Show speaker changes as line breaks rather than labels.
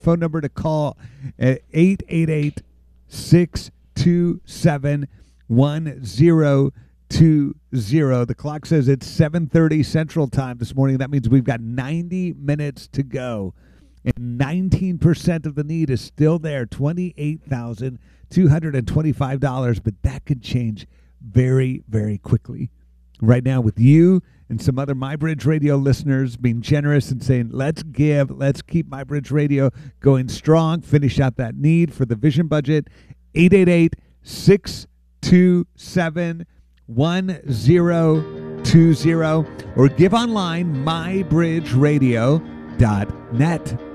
phone number to call at 888-627-1020. The clock says it's 7:30 Central Time this morning. That means we've got 90 minutes to go. And 19% of the need is still there, $28,225. But that could change very, very quickly. Right now, with you and some other MyBridge Radio listeners being generous and saying, let's give, let's keep MyBridge Radio going strong, finish out that need for the vision budget, 888-627-1020, or give online, mybridgeradio.net.